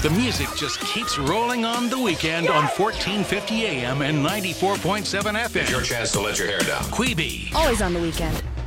The music just keeps rolling on the weekend on 1450 AM and 94.7 FM. It's your chance to let your hair down. Queeby. Always on the weekend.